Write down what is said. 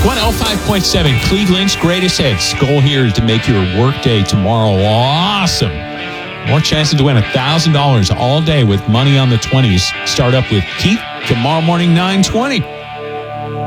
105.7, Cleveland's greatest hits. Goal here is to make your workday tomorrow awesome. More chances to win $1,000 all day with money on the 20s. Start up with Keith tomorrow morning, 9:20.